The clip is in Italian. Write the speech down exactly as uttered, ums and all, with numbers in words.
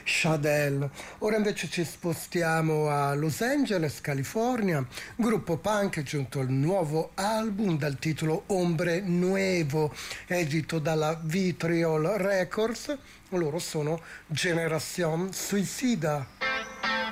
Shadell. Ora invece ci spostiamo a Los Angeles, California. Gruppo punk è giunto il nuovo album dal titolo Hombre Nuevo, edito dalla Vitriol Records. Loro sono Generación Suicida.